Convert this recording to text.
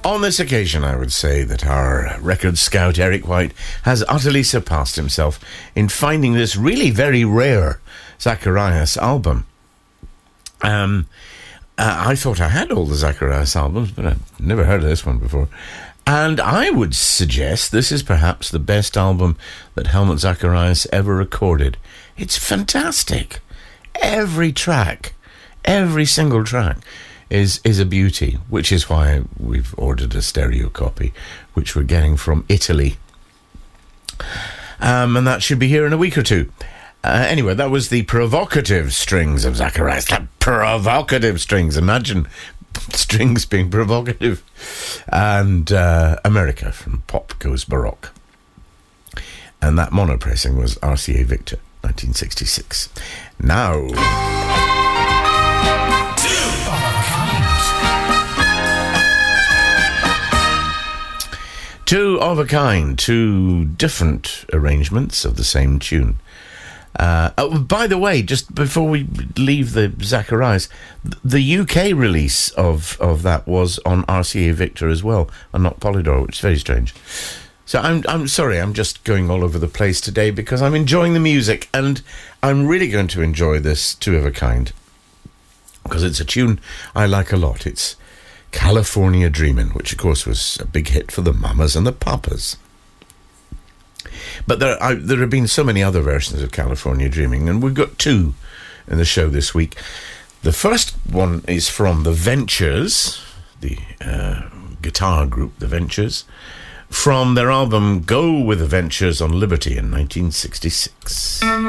On this occasion, I would say that our record scout, Eric White, has utterly surpassed himself in finding this really very rare Zacharias album. I thought I had all the Zacharias albums, but I've never heard of this one before. And I would suggest this is perhaps the best album that Helmut Zacharias ever recorded. It's fantastic. Every track, every single track is a beauty, which is why we've ordered a stereo copy, which we're getting from Italy. And that should be here in a week or two. Anyway, that was the provocative strings of Zacharias. The provocative strings. Imagine strings being provocative. And America from Pop Goes Baroque. And that mono pressing was RCA Victor, 1966. Now... Two of a kind, two different arrangements of the same tune. By the way, just before we leave the Zacharias, the UK release of that was on RCA Victor as well, and not Polydor, which is very strange. So I'm sorry, I'm just going all over the place today because I'm enjoying the music, and I'm really going to enjoy this Two of a Kind because it's a tune I like a lot. It's California Dreamin', which of course was a big hit for the Mamas and the Papas. But there have been so many other versions of California Dreaming, and we've got two in the show this week. The first one is from The Ventures, the guitar group The Ventures, from their album Go With The Ventures on Liberty in 1966.